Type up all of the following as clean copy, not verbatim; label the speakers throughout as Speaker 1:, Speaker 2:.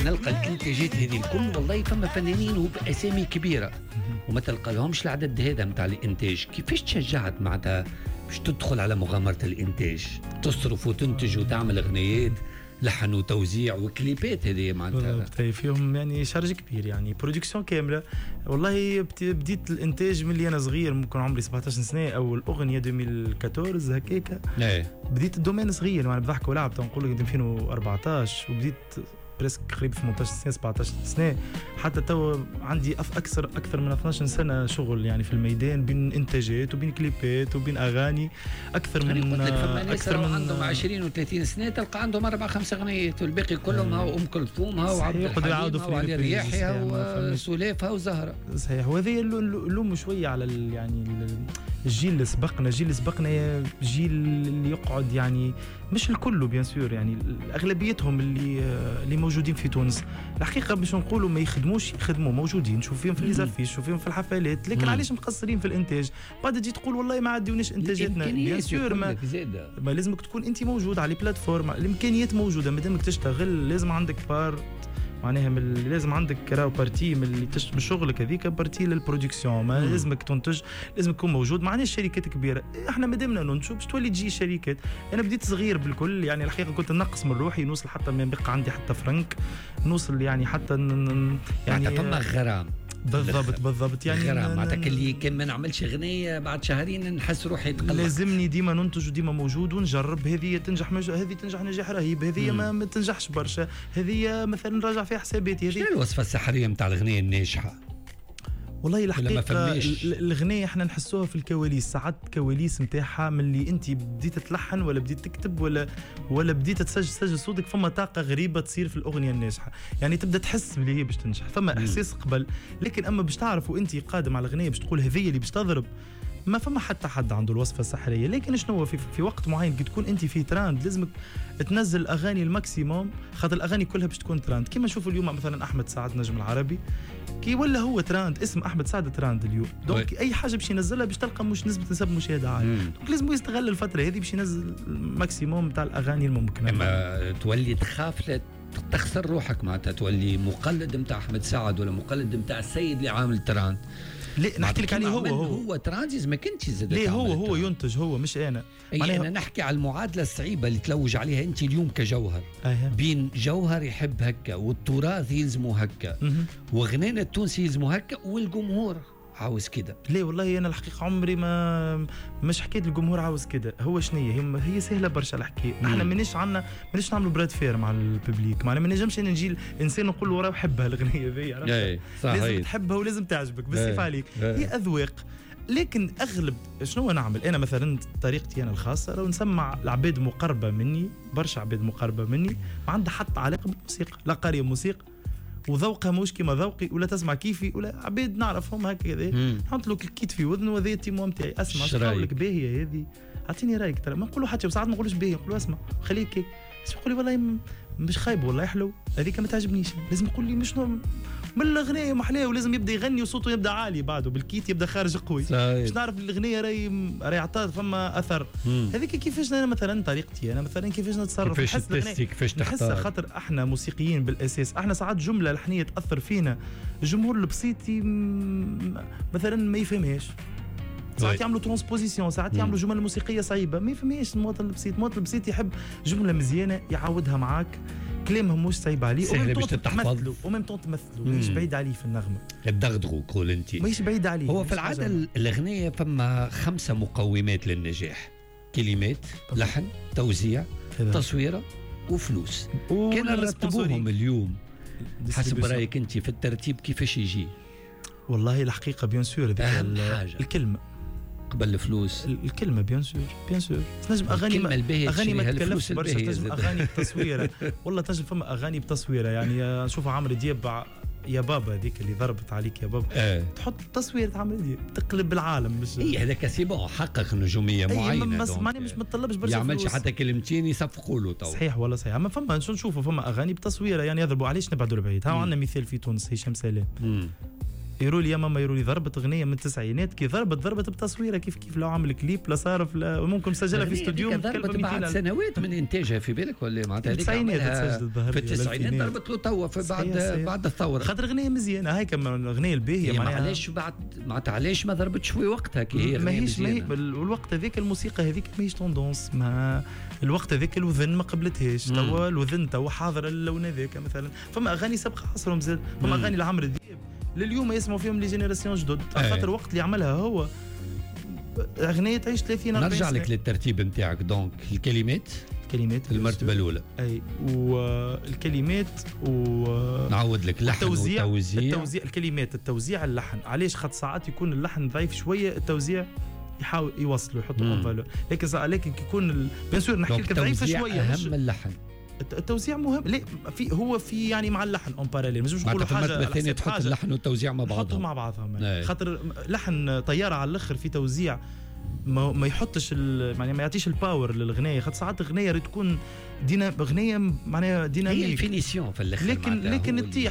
Speaker 1: نلقى الانتاجات هذه الكل والله فما فنانين وبأسامي كبيرة وما تلقى لهمش العدد هذا متاع الانتاج. كيفاش تشجعت معناتها باش تدخل على مغامرة الانتاج، تصرف وتنتج وتعمل اغنيات لحن وتوزيع وكليبات؟ هذه معناتها
Speaker 2: فيهم يعني شارج كبير، يعني برودكسيون كامله. والله بديت الانتاج من اللي انا صغير، ممكن عمري 17 سنه، او الاغنيه 2014 هكاك. بديت الدومين صغير، يعني بضحك ولعب تنقول لك 2014، وبديت بريسك قريب 18 سنه 17 سنه، حتى تو عندي اكثر من 12 سنه شغل يعني في الميدان، بين انتاجات وبين كليبات وبين اغاني. اكثر من
Speaker 1: عندهم 20 و30 سنه تلقى عندهم 4-5 اغنيات، والباقي كلهم هاو ام كلثوم هاو عبد الحليم هاو علي رياحي وسلافه وزهره.
Speaker 2: صحيح. وهذه اللوم شويه على يعني الجيل اللي سبقنا. جيل اللي يقعد يعني مش الكل بيان سور، يعني اغلبيتهم اللي موجودين في تونس الحقيقه باش نقولوا ما يخدموا موجودين، نشوف فيهم في ليزافيش، نشوف فيهم في الحفلات، لكن علاش مقصرين في الانتاج؟ بعد تجي تقول والله ما عديوناش انتاجاتنا. بيان سور ما لازمك تكون انت موجود على بلاتفورم، الامكانيات موجوده، مادامك تشتغل لازم عندك بارت، معناها لازم عندك كراو بارتي من شغلك هذيك، بارتي للبرودكسيون. ما لازمك تنتج، لازم تكون موجود. معناش شركات كبيره، احنا مادامنا ننتجوا باش تولي تجي شركات. انا بديت صغير بالكل، يعني الحقيقه كنت نقص من روحي، نوصل حتى ما يبقى عندي حتى فرنك، نوصل يعني حتى
Speaker 1: يعني فما غرام.
Speaker 2: بالضبط يعني
Speaker 1: غرام معناتها اللي كان ما نعملش اغنيه بعد شهرين نحس روحي تقلق.
Speaker 2: لازمني ديما ننتج وديما موجود ونجرب. هذه تنجح هذه تنجح نجاح رهيب، هذه ما تنجحش برشا، هذه مثلا نراجع فيها حساباتي.
Speaker 1: شنو الوصفه السحريه نتاع الاغنيه الناجحه؟
Speaker 2: والله الحقيقه الاغنيه احنا نحسوها في الكواليس، ساعات كواليس نتاعها من اللي انت بديت تلحن ولا بديت تكتب ولا بديت تسجل صوتك، فما طاقه غريبه تصير في الاغنيه الناجحه، يعني تبدا تحس بلي هي باش تنجح، فما احساس قبل. لكن اما باش تعرف وانت قادم على الاغنيه باش تقول هذه اللي باش تضرب، ما فما حتى حد عنده الوصفه السحريه. لكن شنو في وقت معين كي تكون انت في تراند لازمك تنزل الاغاني الماكسيموم، خاطر الاغاني كلها باش تكون تراند. كيما نشوفوا اليوم مثلا احمد سعد نجم العربي كي ولا هو تراند، اسم احمد سعد تراند اليوم، دونك اي حاجه باش ينزلها باش تلقى مش نسب مشاهده عاليه، دونك لازم يستغل الفتره هذه باش ينزل الماكسيموم تاع الاغاني الممكنه.
Speaker 1: اما تولي تخاف لا تخسر روحك، معناتها تولي مقلد نتاع احمد سعد ولا مقلد نتاع السيد اللي عامل تراند.
Speaker 2: ليه نحكي لك عليه؟
Speaker 1: هو ترانزيز ما كنتش زاد.
Speaker 2: ليه هو ينتج، هو مش انا.
Speaker 1: انا نحكي على المعادله الصعيبه اللي تلوج عليها انت اليوم كجوهر. بين جوهر يحب هكا والتراث يلزمه هكا وغنانا التونسي يلزمه هكا والجمهور عاوز كده.
Speaker 2: ليه والله انا الحقيقه عمري مش حكيت الجمهور عاوز كده. هو شنية هي سهله برشا الحكايه. احنا مانيش نعملوا براد فير مع الببليك، ما نجمش نجي الانسان نقول له راه بحبها الاغنيه ذي، عرفت؟ لازم تحبها ولازم تعجبك بالصفه عليك. هي اذواق. لكن اغلب شنو نعمل انا مثلا طريقتي انا الخاصه، لو نسمع العباد مقربه مني، برشا عباد مقربه مني ما عندها حتى علاقه بالموسيقى، لا قاريه موسيقى وذوقها مش كيما ذوقي ولا تسمع كيفي ولا عباد نعرفهم هكذا، نحط له كيت في وذنه وهذا التيمو نتاعي، اسمع نقول لك باهيه هذه، اعطيني رايك. ترى ما نقولوا حتى ساعات ما نقولوش باهيه، نقولوا اسمع خليك هيك، يقول لي والله مش خايب والله حلو، هذيك ما تعجبنيش. لازم يقول لي مش من الاغنيه محلاه، ولازم يبدا يغني وصوته يبدا عالي بعده بالكيت يبدا خارج قوي باش نعرف الاغنيه راهي عطات فما اثر. هذيك كيفاش انا مثلا طريقتي، انا مثلا كيفاش نتصرف،
Speaker 1: كيفاش تختار.
Speaker 2: خاطر احنا موسيقيين بالاساس، احنا ساعات جمله لحنيه تاثر فينا، الجمهور البسيطي مثلا ما يفهمهاش، ساعات يعملوا ترانسبوزيسيون، ساعات يعملوا جمل موسيقيه صعيبه ما يفهمهاش المواطن البسيط يحب جمله مزيانه يعاودها معاك، كلامهم مش صعيب عليه
Speaker 1: سهله باش تتحفظ
Speaker 2: وميم طون تمثلوا، ماهيش بعيد عليه في النغمه،
Speaker 1: الدغدغه قول انت
Speaker 2: ماهيش بعيد عليه.
Speaker 1: هو في العاده الاغنيه فما 5 مقومات للنجاح: كلمات، لحن، توزيع، تصويره وفلوس. كان نرتبوهم اليوم حسب رايك انت في الترتيب كيفاش يجي؟
Speaker 2: والله الحقيقه بيان سور الكلمه
Speaker 1: قبل الفلوس،
Speaker 2: الكلمه بيان سور تنجم اغاني ما تكلفش برشا، تنجم اغاني بتصويره والله تنجم فما اغاني بتصويره، يعني نشوف عمرو دياب يا بابا هذيك اللي ضربت عليك يا بابا تحط تصوير عمرو دياب تقلب العالم. مش
Speaker 1: هذاك سيبون حقق نجوميه معينه،
Speaker 2: بس ماني مش متطلبش برشا
Speaker 1: يعملش حتى كلمتين يصفقوا له تو.
Speaker 2: صحيح والله صحيح. اما فما نشوفوا فما اغاني بتصويره يعني يضربوا. علاش نبعدوا لبعيد؟ ها عندنا مثال في تونس هشام سلام يرولي يا ماما يرولي ضربت اغنيه من التسعينات كي ضربت بتصويره كيف لو عمل كليب لا صارف لا ممكن مسجلها في استوديو
Speaker 1: ضربت بعد سنوات من انتاجها في بالك ولا معناتها هذيك
Speaker 2: في
Speaker 1: التسعينات ضربت له توا بعد الثوره
Speaker 2: خاطر اغنيه مزيانه هاي كمان الاغنيه الباهيه
Speaker 1: علاش بعد معناتها علاش ما ضربتش في وقتها كي هي
Speaker 2: ماهيش الوقت هذاك الموسيقى هذيك ماهيش توندونس ما الوقت هذاك الوذن ما قبلتهاش توا الوذن توا حاضر اللون هذاك مثلا فما اغاني سابقه عصرهم زاد فما اغاني لعمرو دياب لليوم يسمعوا فيهم لي جينيراسيون جدد خاطر الوقت اللي عملها هو اغنيه تعيش 30 40
Speaker 1: نرجع لك للترتيب نتاعك دونك الكلمات المرتبه الاولى
Speaker 2: اي والكلمات
Speaker 1: نعود لك لحن
Speaker 2: التوزيع الكلمات التوزيع اللحن علاش خاطر ساعات يكون اللحن ضعيف شويه التوزيع يحاول يوصلوا يحطوا انفالو لكن يكون بيان سور نحكي لك ضعيفه شويه
Speaker 1: اهم اللحن
Speaker 2: التوزيع مهم ليه في يعني مع اللحن اون باراليل مش نقولوا حاجه
Speaker 1: الثانيه تحط اللحن والتوزيع مع بعضهم
Speaker 2: خاطر لحن طياره على الاخر في توزيع ما يحطش يعني ما يعطيش الباور للاغنيه خاطر ساعات اغنيه تكون اغنيه معناها ديناميك
Speaker 1: هي الفينيسيون في الاخر
Speaker 2: لكن تطيح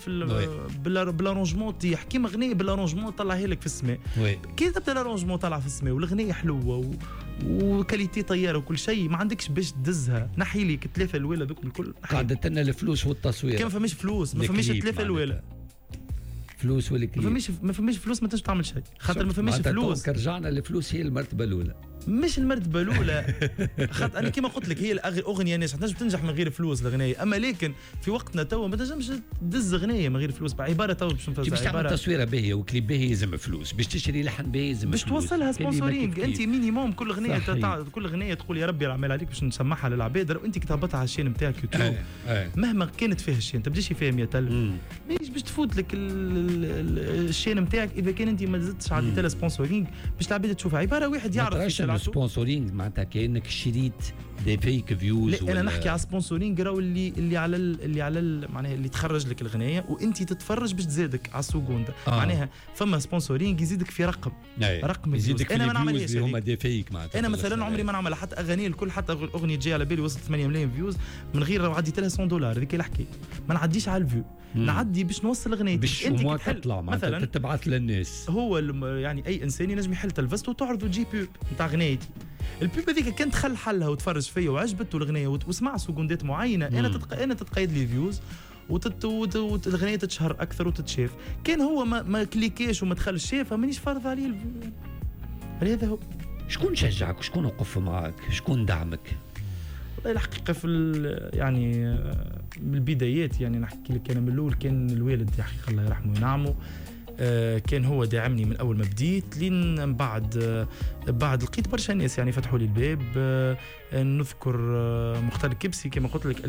Speaker 2: بالارونجمون تطيح كيما اغنيه بالارونجمون طلعها لك في السماء كي تبدا الارونجمون طالع في السماء والاغنيه حلوه وكاليتي طياره وكل شيء ما عندكش باش تدزها نحي لك ثلاثه الاولى ذوك الكل
Speaker 1: قعدت لنا الفلوس والتصوير
Speaker 2: كان ما فماش فلوس ما فماش ثلاثه الاولى
Speaker 1: فلوس ولا كليب
Speaker 2: ما فماش فلوس ما تنجم تعمل شيء خاطر ما فماش فلوس
Speaker 1: رجعنا للفلوس هي المرتبه الاولى
Speaker 2: مش المرتبه الاولى خاطر انا كيما قلت لك هي الاغنيه ناس تنجم تنجح من غير فلوس الاغنيه اما لكن في وقتنا توا ما تنجمش تدز اغنيه من غير فلوس عباره توا
Speaker 1: باش تعمل تصويره باهيه وكليب باهي يلزم فلوس باش تشري لحن باهي يلزم
Speaker 2: باش توصلها سبونسورينغ انت مينيموم كل اغنيه تقول يا ربي العمل عليك باش نسمعها للعباد وانت كي تهبطها على الشين نتاعك يوتيوب مهما كانت فيها الشين تبداش فيها 100,000 ماهيش باش تفوت لك الشين نتاعك اذا كان انت ما زدتش عطيتها لها سبونسورينغ باش العباد تشوفها عباره واحد يعرف
Speaker 1: سبونسورينغ معناتها كانك شريت دي فيك فيوز
Speaker 2: لا انا نحكي على سبونسورينغ راهو اللي على معناها اللي تخرج لك الاغنيه وانت تتفرج باش تزادك على السكوند معناها فما سبونسورينغ يزيدك في رقم
Speaker 1: يزيدك
Speaker 2: انا ما نعملهاش
Speaker 1: هما دي فيك معناتها
Speaker 2: انا مثلا عمري ما نعمل حتى اغاني الكل حتى اغنيه جايه على بالي وصلت 8 ملايين فيوز من غير لو عديت لها $100 هذيك الحكايه ما نعديش على الفيو نعدي باش نوصل اغنيتي
Speaker 1: باش انت تطلع مثلا تبعث للناس
Speaker 2: هو يعني اي انسان ينجم يحل تلفزته وتعرض وتجي بوب نتاع اغنيتي البوب هذيك كان دخل حلها وتفرج فيا وعجبته الاغنيه وسمع سكوندات معينه انا تتقيد لي فيوز والاغنيه تتشهر اكثر وتتشاف كان هو ما كليكاش وما دخلش شافها مانيش فارض عليه الفيو هذا هو
Speaker 1: شكون شجعك وشكون وقف معك شكون دعمك
Speaker 2: والله الحقيقه في يعني بالبدايات يعني نحكي لك انا من الاول كان الوالد يا حقيقه الله يرحمه وينعمه كان هو داعمني من اول ما بديت لين بعد لقيت برشا ناس يعني فتحوا لي الباب نذكر مختار الكبسي كما قلت لك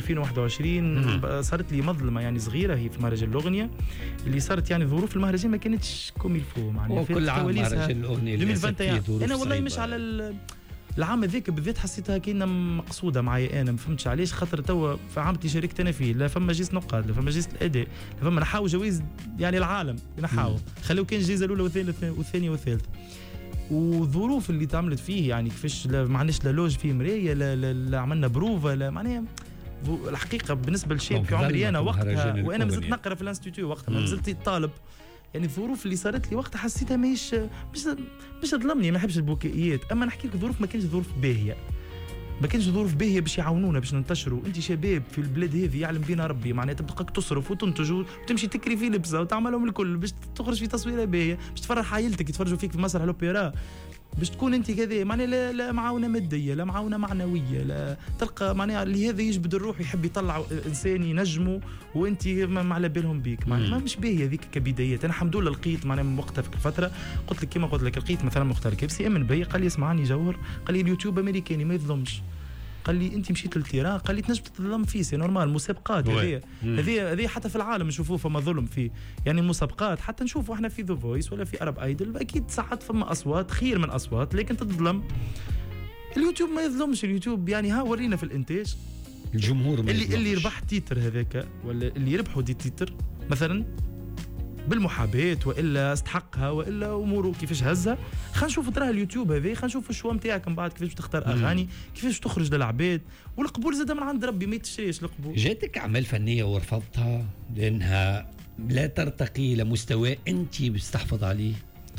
Speaker 2: 2021 صارت لي مظلمه يعني صغيره هي في مهرجان الاغنيه اللي صارت يعني ظروف المهرجان ما كانتش كوم يلفو معناها
Speaker 1: في كل عام مهرجان الاغنيه
Speaker 2: 2021 انا والله مش على العام هذاك بالذات حسيتها كأنها مقصوده معايا انا ما فهمتش علاش خاطر توا في عام اللي شاركت انا فيه لا فما جائزه نقاد لا فما جائزه الاداء لا فما نحاول جوائز يعني العالم نحاول خلوا كان الجائزه الاولى والثانيه والثالثه والظروف اللي تعملت فيه يعني كيفاش ما عندناش لا لوج فيه مرايه لا عملنا بروفا لا معناها الحقيقه بالنسبه للشيء في عمري انا وقتها وانا مازلت نقرا في الانستيتيو وقتها ما زلت طالب يعني الظروف اللي صارت لي وقتها حسيتها مش تظلمني ما نحبش البكائيات اما نحكي لك ظروف ما كانش ظروف باهيه ما كانش ظروف باهيه باش يعاونونا باش ننتشروا انت شباب في البلاد هذه يعلم بينا ربي معناتها تبقاك تصرف وتنتج وتمشي تكري في لبسه وتعملهم الكل باش تخرج في تصويره باهيه باش تفرح عائلتك يتفرجوا فيك في مسرح الاوبرا باش تكون انت كذا معناها لا معاونه ماديه لا معاونه معنويه لا تلقى معناها اللي هذا يجبد الروح يحب يطلع انسان ينجمه وانت ما على بالهم بيك معناها مش باهيه هذيك كبدايات انا الحمد لله لقيت معناها من وقتها في الفتره قلت لك كما قلت لك لقيت مثلا مختار كبسي امن بي قال لي اسمعني جوهر قال لي اليوتيوب امريكاني ما يظلمش قال لي انت مشيت للتيران قال لي تنجم تظلم فيه سي نورمال مسابقات هذه حتى في العالم نشوفوه فما ظلم فيه يعني المسابقات حتى نشوفوا احنا في ذا فويس ولا في ارب ايدل اكيد ساعات فما اصوات خير من اصوات لكن تظلم اليوتيوب ما يظلمش اليوتيوب يعني ها ورينا في الانتاج
Speaker 1: الجمهور ما
Speaker 2: اللي ربح تيتر هذاك ولا اللي يربحوا دي تيتر مثلا بالمحاباه والا استحقها والا اموره كيفاش هزها خلينا نشوفوا ترى اليوتيوب هذا خلينا نشوفوا الشوا نتاعك من بعد كيفاش تختار اغاني كيفاش تخرج للعباد والقبول زاد من عند ربي ما يتشريش القبول
Speaker 1: جاتك اعمال فنيه ورفضتها لانها لا ترتقي إلى مستوى أنت بتستحفظ عليه؟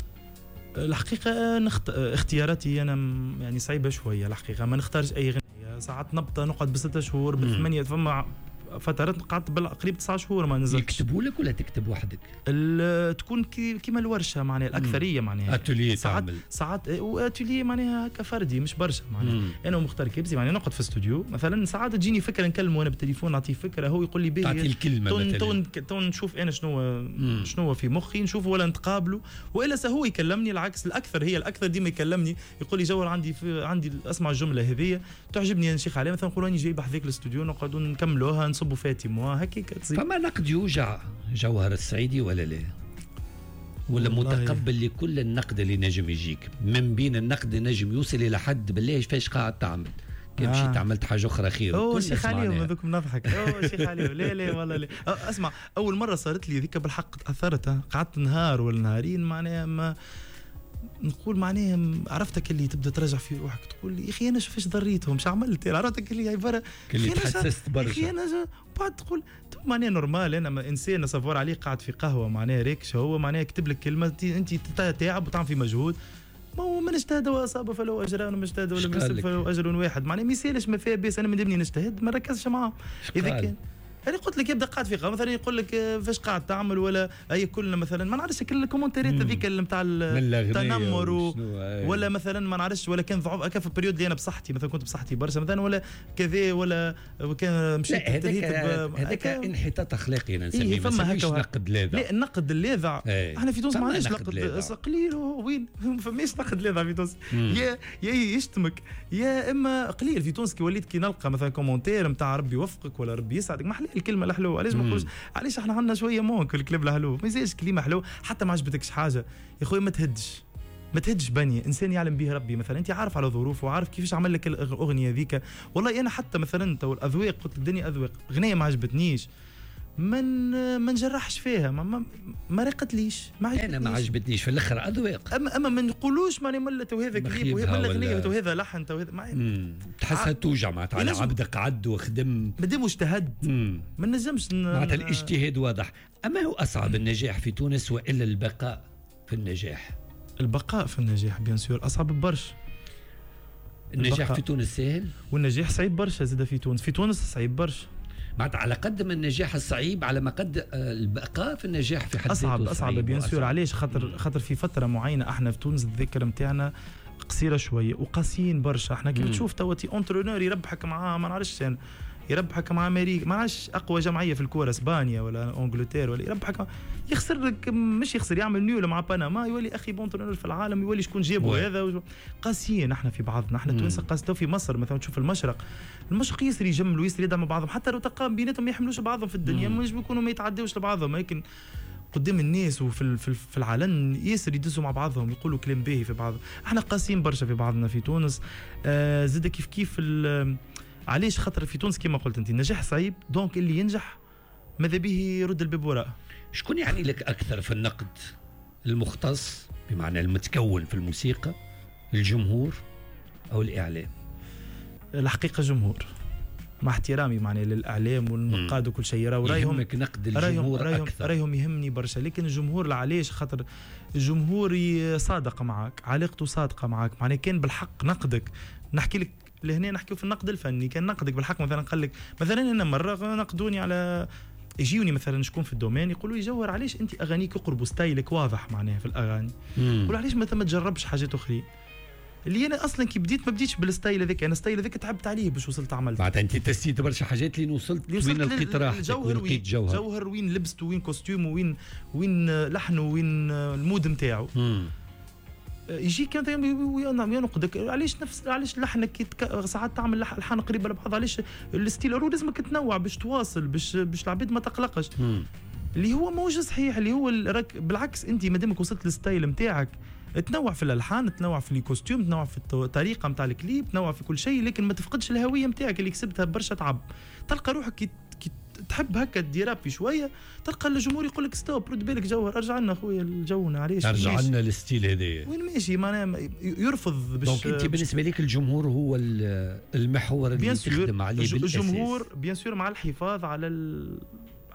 Speaker 2: الحقيقة اختياراتي أنا يعني صعيبة شوية الحقيقة، ما نختارش أي غنية. ساعات نقعد ب6 شهور ب8، فما فترات قعدت بالقريب 9 شهور ما نزلت.
Speaker 1: يكتبوا لك ولا تكتب وحدك؟
Speaker 2: تكون كيما الورشه معناها الاكثريه معناها
Speaker 1: اتوليه تعمل
Speaker 2: ساعات واتوليه معناها هكا فردي مش برشا معناها. انا ومختار كبزي معناها نقعد في استوديو مثلا، ساعات تجيني فكره نكلمه انا بالتليفون نعطيه فكره، هو يقول لي باهي
Speaker 1: تعطي الكلمه مثلا
Speaker 2: تون نشوف انا شنو في مخي نشوفه ولا نتقابله، والا هو يكلمني العكس. الاكثر ديما يكلمني يقول لي جوهر عندي اسمع الجمله هذيا تعجبني يا شيخ علي، مثلا نقول راني جاي بحذاك الاستوديو نقعدوا نكملوها نصبوا فاتم هكاك.
Speaker 1: فما نقد يوجع جوهر السعيدي ولا لا؟ ولا متقبل لكل النقد اللي نجم يجيك؟ من بين النقد نجم يوصل الى حد بالله فاش قاعد تعمل كي مشيت عملت حاجه اخرى خير.
Speaker 2: شيخ عليهم هذوك نضحك. شيخ عليهم لا والله لا. اسمع اول مره صارت لي ذيك بالحق تاثرت، قعدت نهار ولا نهارين معناها ما نقول معناها عرفتك اللي تبدا ترجع في روحك تقول لي يا اخي انا فاش ضريتهم مش عملت، عرفتك اللي عباره
Speaker 1: اللي تحسست برشا
Speaker 2: بعد تقول معناها نورمال. انا انسان صفور عليه قاعد في قهوه معناها ريكش، هو معناها يكتب لك كلمه انت تتعب وتعمل في مجهود، ما من اجتهد واصاب فلو اجران وما اجتهد ولم يصب فلو اجر واحد معناها ما يسالش ما فيها بيس. انا من دبني نجتهد ما نركزش معاه. اذا كان انا قلت لك يبدا قاعد في قهوه مثلا يقول لك فاش قاعد تعمل ولا اي كلنا مثلا ما نعرفش كل الكومنتات هذيك نتاع التنمر ولا مثلا ما نعرفش ولا كان ضعف هكا في البريود اللي انا بصحتي مثلا كنت بصحتي برشا مثلا ولا كذا ولا كان مشيت
Speaker 1: هذاك انحطاط اخلاقي انا نسميه. ما فيش نقد لاذع.
Speaker 2: لا النقد اللاذع احنا في تونس ما عندناش نقد قليل. وين ما فماش نقد لاذع في تونس. يا يشتمك يا اما قليل في تونس. كي وليت كي نلقى مثلا كومنتير نتاع ربي يوفقك ولا ربي يسعدك ما احلى الكلمه الحلوه. علاش ما نقولش علاش احنا عندنا شويه مونك الكلمه الحلوه ما يزالش كلمه حلوه حتى ما عجبتكش حاجه يا خويا ما تهدش بني انسان يعلم به ربي. مثلا انت عارف على ظروفه وعارف كيفاش عمل لك الاغنيه ذيك. والله انا حتى مثلا انت والاذواق قلت الدنيا اذواق اغنيه ما عجبتنيش ما نجرحش فيها ما رقتليش
Speaker 1: انا ما عجبتنيش في الاخر اذواق.
Speaker 2: اما ما نقولوش ماني ملت وهذا كليب وهذا اغنيه وهذا لحن وهذا
Speaker 1: تحسها توجع معناتها على عبد قعد وخدم
Speaker 2: مادام واجتهد ما نجمش
Speaker 1: معناتها الاجتهاد واضح. اما هو اصعب النجاح في تونس والا البقاء في النجاح؟
Speaker 2: البقاء في النجاح بيان سور اصعب برشا.
Speaker 1: النجاح في تونس سهل
Speaker 2: والنجاح صعيب برشا زاد في تونس صعيب برشا.
Speaker 1: معناتها على قد ما النجاح الصعيب على ما قد البقاء في النجاح في حد ذاته
Speaker 2: اصعب بيان سور. علاش خاطر في فتره معينه احنا في تونس الذكر نتاعنا قصيره شويه وقاسيين برشا. احنا كي تشوف توتي اونترونور يربحك معاه ما نعرفش يعني يربحك مع امريكا ما نعرفش اقوى جمعيه في الكوره اسبانيا ولا انجلترا ولا يربحك يخسر لك مش يخسر يعمل نيول مع بنما يولي اخي بونترونور في العالم يولي شكون جابه هذا قاسيين احنا في بعضنا. احنا التوانسه قاسيين. في مصر مثلا تشوف المشرق يسري يجملوا يسري يدعموا بعضهم حتى لو تقام بيناتهم ما يحملوش بعضهم في الدنيا مش بيكونوا ما يتعدوش لبعضهم لكن قدام الناس في العلن ياسر يدزوا مع بعضهم يقولوا كلام باهي في بعضهم. احنا قاسيين برشا في بعضنا في تونس. زاد كيف علاش خاطر في تونس كما قلت انت النجاح صعيب دونك اللي ينجح ماذا به يرد الباب وراء.
Speaker 1: شكون يعني لك اكثر في النقد؟ المختص بمعنى المتكون في الموسيقى، الجمهور او الاعلام؟
Speaker 2: الحقيقه جمهور مع احترامي معناه للاعلام والنقاد وكل شيء رايهم
Speaker 1: نقد الجمهور اكثر.
Speaker 2: رايهم يهمني برشا لكن الجمهور علاش خاطر الجمهور صادق معك علاقته صادقه معك معناه كان بالحق نقدك. نحكي لك لهنا نحكيو في النقد الفني كان نقدك بالحق مثلا قال لك مثلا انا مره نقدوني على يجيوني مثلا شكون في الدومين يقولوا لي جوهر علاش انت اغانيك يقربوا ستايلك واضح معناها في الاغاني يقولوا علاش ما تجربش حاجات اخرين اللي انا اصلا كي بديت ما بديتش بالستايل هذاك. انا ستايل هذاك تعبت عليه باش وصلت عملت
Speaker 1: معناتها انت تسيت برشا حاجات لين وصلت وين لقيت راحتك وين لقيت
Speaker 2: جوهر وين لبست وين كوستيوم وين لحن وين المود نتاعو. يجيك انت ينقدك علاش لحنك ساعات تعمل الحان قريبه لبعض علاش الستيل لازمك تنوع باش تواصل باش العباد ما تقلقش اللي هو موجود صحيح اللي هو بالعكس انت مادامك وصلت للستايل نتاعك تنوع في الالحان تنوع في الكوستيوم تنوع في الطريقه نتاع الكليب تنوع في كل شيء لكن ما تفقدش الهويه نتاعك اللي كسبتها برشا تعب. تلقى روحك كي تحب هكا دير في شويه تلقى الجمهور يقول لك ستوب رد بالك جوهر ارجع لنا خويا لجونا علاش
Speaker 1: ارجع لنا للستيل هذايا
Speaker 2: وين ماشي معناها يرفض
Speaker 1: دونك انت بالنسبه لك الجمهور هو المحور اللي تخدم عليه
Speaker 2: الجمهور بيان سور مع الحفاظ على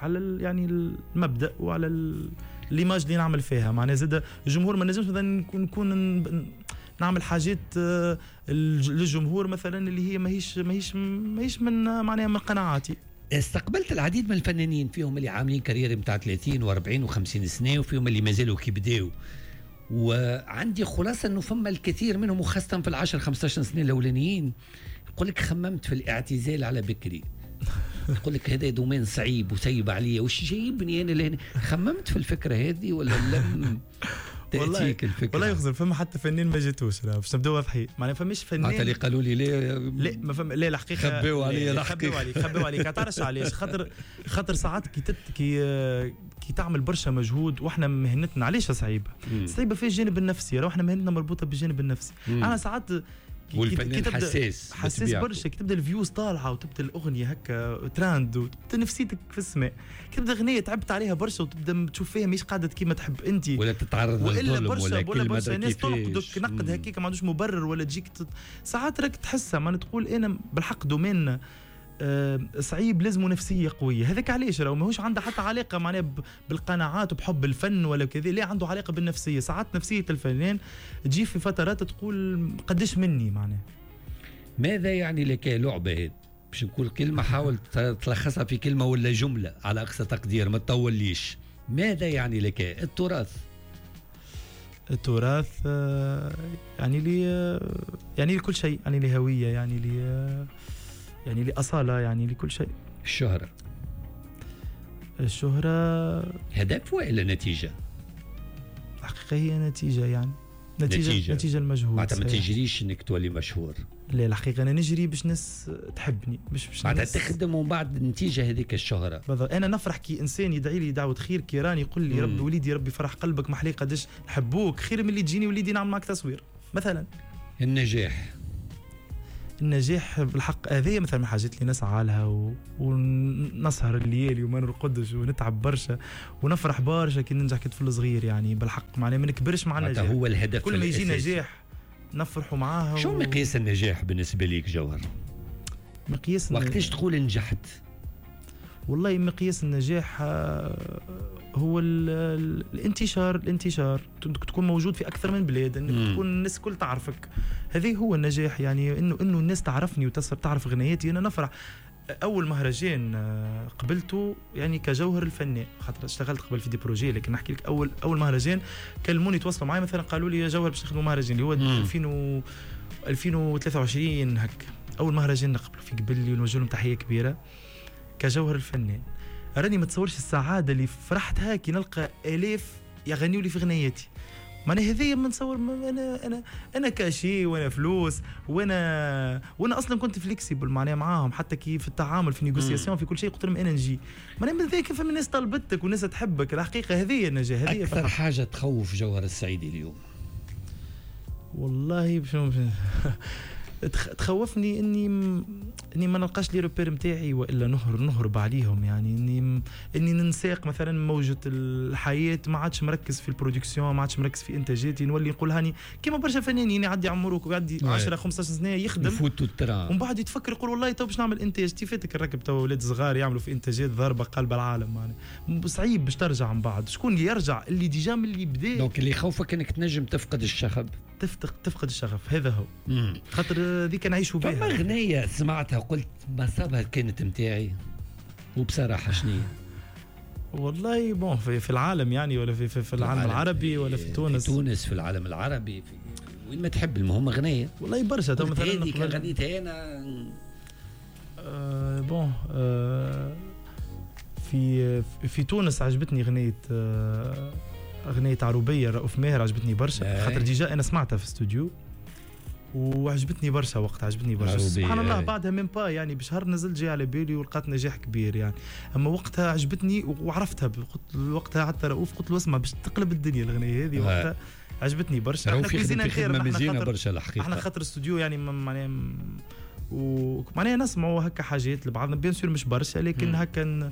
Speaker 2: على يعني المبدا وعلى الايماج اللي نعمل فيها. معناها زاد الجمهور ما نجمش مثلا نكون نعمل حاجات للجمهور مثلا اللي هي ماهيش من معناها من قناعاتي.
Speaker 1: استقبلت العديد من الفنانين، فيهم اللي عاملين كارير بتاع 30 و40 و50 سنه، وفيهم اللي مازالوا كي بداوا، وعندي خلاصه انه فما الكثير منهم وخاصه في ال10 15 سنه الاولانيين يقول لك خممت في الاعتزال على بكري. يقول لك هذا دومين صعيب وسيب عليا، وش جايبني انا لهنا؟ خممت في الفكره هذه ولا لم تأتيك الفكره؟
Speaker 2: والله يخزر فما حتى فنان ما جاتوش باش نبداو واضحين. معناها فماش فنان
Speaker 1: معناتها اللي قالوا لي
Speaker 2: لا ما فما لا الحقيقه
Speaker 1: خبيوا عليا
Speaker 2: خبيوا عليك تعرفش علاش؟ خاطر ساعات كي تعمل برشا مجهود، واحنا مهنتنا علاش صعيبه؟ صعيبه في الجانب النفسي، راه احنا مهنتنا مربوطه بالجانب النفسي. انا ساعات
Speaker 1: والفنان حساس
Speaker 2: برشا، كي تبدا الفيوز طالعه وتبدا الاغنيه هكا تراند وتبدا نفسيتك في السماء، كي تبدا اغنيه تعبت عليها برشا وتبدا تشوف فيها مش قاعده كيما تحب انت،
Speaker 1: ولا تتعرض للظلم
Speaker 2: ولا برشا ناس تنقدك نقد هكاك ما عندوش مبرر، ولا تجيك ساعات راك تحسها ما تقول انا بالحق دومين صعيب لازمه نفسيه قويه. هذاك علاش راهو ماهوش عنده حتى علاقه معناها بالقناعات وبحب الفن ولا كذا، لا عنده علاقه بالنفسيه. ساعات نفسيه الفنان تجي في فترات تقول قداش مني معناها.
Speaker 1: ماذا يعني لك لعبه هذه؟ باش نقول كلمه حاول تلخصها في كلمه ولا جمله على اقصى تقدير، ما تطوليش. ماذا يعني لك التراث؟
Speaker 2: التراث يعني لي كل شيء، يعني لي هويه، يعني لي أصالة، يعني لكل شيء. الشهرة
Speaker 1: هدف ولا نتيجة؟
Speaker 2: الحقيقة هي نتيجة، يعني نتيجة المجهود.
Speaker 1: معناتها ما تجريش انك تولي مشهور.
Speaker 2: لا الحقيقة أنا نجري باش ناس تحبني، باش
Speaker 1: معناتها تخدم ومن بعد النتيجة هذيك الشهرة.
Speaker 2: بالضبط. أنا نفرح كي إنسان يدعي لي دعوة خير، كي راني يقول لي ربي وليدي ربي فرح قلبك محلي قداش نحبوك، خير من اللي تجيني وليدي نعمل معك تصوير مثلا. النجاح بالحق هذه مثلا من الحاجات اللي نسعى لها ونسهر الليالي وما نرقدش ونتعب برشا ونفرح برشا كي ننجح كطفل صغير، يعني بالحق معناه ما نكبرش مع النجاح.
Speaker 1: هو الهدف.
Speaker 2: كل ما يجي نجاح نفرحوا معاه.
Speaker 1: شو مقياس النجاح بالنسبة ليك جوهر؟
Speaker 2: مقياس
Speaker 1: وقتاش تقول نجحت؟
Speaker 2: والله مقياس النجاح هو الانتشار تكون موجود في اكثر من بلاد، انك تكون الناس الكل تعرفك. هذه هو النجاح، يعني انه الناس تعرفني وتعرف غنياتي. انا نفرح اول مهرجان قبلته يعني كجوهر الفنان، خاطر اشتغلت قبل في دي بروجي، لكن نحكي لك اول مهرجان كلموني تواصلوا معي مثلا قالوا لي يا جوهر باش نخدموا مهرجان اللي هو 2023 هك، اول مهرجان نقبل في قبلي ونوجه لهم تحيه كبيره كجوهر الفنان. راني ما تصورش السعاده اللي فرحتها كي نلقى الاف يغنيوا لي في غنياتي. معناها هذيا ما نصور انا كاشي وانا فلوس وانا اصلا كنت فليكسيبل معناها معاهم، حتى كي في التعامل في نيغوسياسيون في كل شيء قلت لهم انا نجي. معناها ذاك فما الناس طلبتك والناس تحبك. الحقيقه هذه النجاح. هذه
Speaker 1: اكثر حاجه تخوف جوهر السعيدي اليوم؟
Speaker 2: والله تخوفني اني ما نلقاش لي روبير نتاعي والا نهرب عليهم، يعني اني ننساق مثلا موجه الحياه، ما عادش مركز في البرودكسيون، ما عادش مركز في انتاجاتي، نولي نقول هاني كيما برشا فنانين يعدي عمرك ويعدي 10 15 سنه يخدم
Speaker 1: يفوتوا الترا
Speaker 2: ومن بعد يتفكر يقول والله تو باش نعمل انتاج. تيفاتك الركب تو اولاد صغار يعملوا في انتاجات ضاربه قلب العالم، يعني صعيب باش ترجع من بعد. شكون اللي يرجع؟ اللي ديجا من اللي بدا.
Speaker 1: دونك اللي يخوفك انك تنجم تفقد الشغف.
Speaker 2: تفقد الشغف، هذا هو. خاطر ذيك نعيشوا بها.
Speaker 1: فما أغنية سمعتها قلت مصابها كانت متاعي، وبصراحة شنية؟
Speaker 2: والله بون في العالم يعني، ولا في العالم العربي، ولا في تونس؟
Speaker 1: في تونس، في العالم العربي، وين ما تحب. المهم أغنية.
Speaker 2: والله برشا. تو مثلا
Speaker 1: هذيك غنيتها أنا
Speaker 2: بون في تونس عجبتني أغنية عروبية رؤوف ماهر، عجبتني برشا خاطر ديجا أنا سمعتها في استوديو وعجبتني برشا. وقت عجبتني برشا سبحان الله. بعدها من با يعني بشهر نزل جاي على بالي ولقات نجاح كبير يعني. اما وقتها عجبتني وعرفتها وقتها حتى رؤوف قلت له اسمع باش تقلب الدنيا الاغنيه هذه. وقتها عجبتني برشا.
Speaker 1: احنا كوزينا خير برشا الحقيقه.
Speaker 2: احنا خاطر استوديو يعني معناها نسمعوا هكا حاجات لبعضنا بيان سور مش برشا، لكن هكا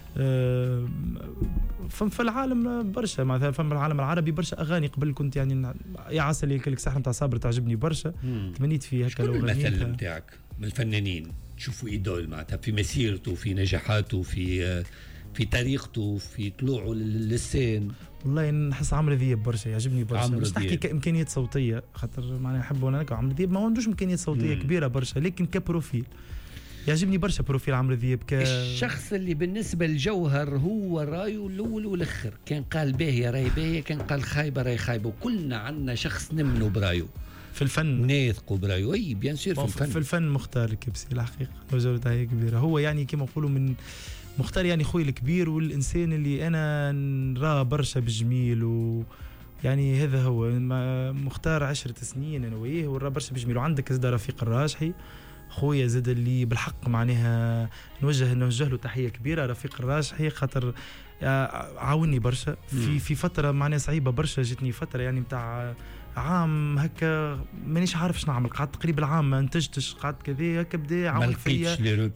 Speaker 2: في العالم برشا. مثلا فما العالم العربي برشا اغاني. قبل كنت يعني يا عسل كلك سحر نتاع صابر تعجبني برشا. تمنيت فيه هكا.
Speaker 1: لو المثل نتاعك من الفنانين تشوفوا ايدول معناتها في مسيرته، في نجاحاته، في في طريقته في طلوعه للسين.
Speaker 2: والله نحس عمرو دياب برشا يعجبني برشا، مش نحكي كامكانيات صوتيه خاطر معناها نحب وانا عمرو دياب ما عندوش امكانيات صوتيه كبيره برشا، لكن كبروفيل يعجبني برشا بروفيل عمرو دياب
Speaker 1: الشخص اللي بالنسبه للجوهر هو رايه الاول والاخر، كان قال باهيه راي باهيه، كان قال خايبه راي خايبه، وكلنا عندنا شخص نمنوا برايه
Speaker 2: في الفن،
Speaker 1: ناثقوا برايه. اي بيان سير
Speaker 2: في الفن مختار الكبسي الحقيقه وجوده تاعي كبيره، هو يعني كما نقولوا من مختار يعني خوي الكبير والإنسان اللي أنا نراه برشا بجميل، ويعني هذا هو مختار 10 سنين أنا وياه ونراه برشا بجميل. وعندك زاد رفيق الراجحي خويا زاد اللي بالحق معناها نوجه له تحية كبيرة. رفيق الراجحي خاطر عاوني برشا في فترة معناها صعيبة برشا، جتني فترة يعني متاع عام هكا مانيش عارف شنو نعمل، قعدت تقريبا عام ما انتجتش، قعدت كذا هكا بدا يعاون فيا،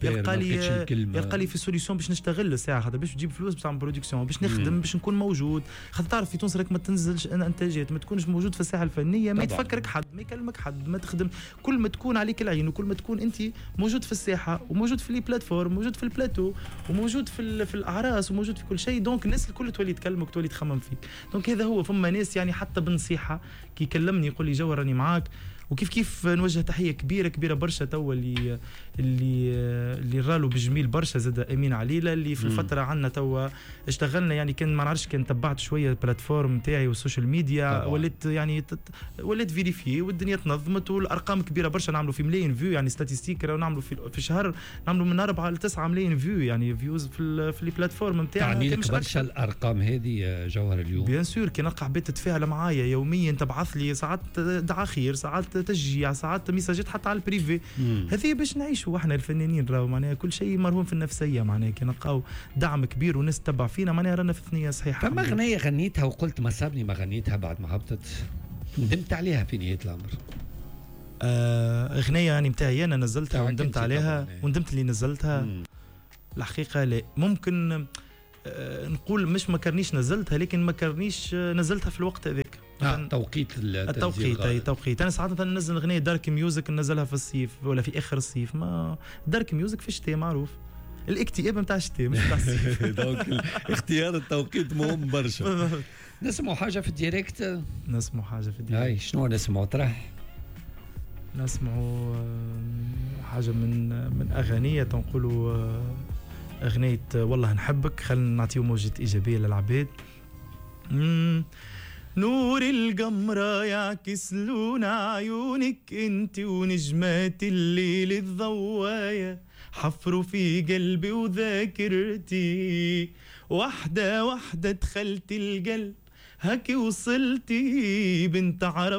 Speaker 2: يلقى لي في سوليسيون باش نشتغل الساعه خاطر باش تجيب فلوس باش تعمل برودكسيون باش نخدم باش نكون موجود، خاطر تعرف في تونس راك ما تنزلش انتاجات، ما تكونش موجود في الساحه الفنيه، ما يتفكرك حد، ما يكلمك حد، ما تخدم، كل ما تكون عليك العين وكل ما تكون انت موجود في الساحه وموجود في لي بلاتفورم موجود في البلاتو وموجود في الاعراس وموجود في كل شيء، دونك الناس الكل تولي تكلمك تولي تخمم فيك. دونك هذا هو، فما ناس يعني حتى بنصيحه كي يكلمني يقول لي جوهر راني معاك، وكيف نوجه تحيه كبيره برشا توا اللي رالو بجميل برشا زاد امين عليله اللي في الفتره عندنا توا اشتغلنا يعني كان ما نعرفش كان تبعت شويه البلاتفورم نتاعي والسوشيال ميديا وليت يعني وليت فيريفي والدنيا تنظمت والارقام كبيره برشا، نعملوا في ملايين فيو يعني ستاتستيك نعملوا في شهر نعملوا من 4 ل 9 ملايين فيو يعني فيوز في البلاتفورم نتاعنا.
Speaker 1: يعني لك برشا الارقام هذه جوهر اليوم
Speaker 2: بيان سور كي نلقى عباد تتفاعل معايا يوميا تبعث لي ساعات دعاء خير ساعات تشجيع ساعات ميساجات حتى على البريفي، هذه باش نعيشوا احنا الفنانين راهو معناها كل شيء مرهون في النفسيه معناها كي نلقاو دعم كبير وناس تتبع فينا معناها رانا في ثنيه صحيحه.
Speaker 1: فما اغنيه غنيتها وقلت ما صابني ما غنيتها بعد ما هبطت ندمت عليها في نهايه الامر؟
Speaker 2: اغنيه يعني نتاعي انا نزلتها وندمت عليها وندمت اللي نزلتها الحقيقه لا ممكن نقول مش ما كرنيش نزلتها لكن ما كرنيش نزلتها في الوقت هذاك.
Speaker 1: توقيت
Speaker 2: التوقيت انا ساعات مثلا ننزل اغنيه دارك ميوزك ننزلها في الصيف ولا في اخر الصيف، ما دارك ميوزك في الشتاء معروف الاكتئاب نتاع الشتاء مش نتاع الصيف.
Speaker 1: دونك اختيار التوقيت مهم برشا. نسمعوا حاجه في الديريكت؟ هاي شنو نسمعوا طرح؟
Speaker 2: نسمعوا حاجه من اغانيه تنقولوا اغنيه والله نحبك، خلينا نعطيو موجة ايجابيه للعباد. نور القمرة يعكس لون عيونك انت ونجمات الليل الضوايا حفروا في قلبي وذاكرتي، واحدة واحدة دخلت القلب هكي وصلتي بنت عرب